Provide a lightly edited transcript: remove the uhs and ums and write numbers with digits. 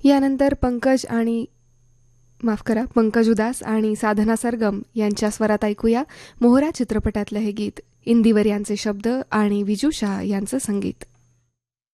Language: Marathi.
यानंतर पंकज उदास आणि साधना सरगम यांच्या स्वरात ऐकूया मोहरा चित्रपटातलं हे गीत. इंदिवर यांचे शब्द आणि विजू शाह यांचं संगीत.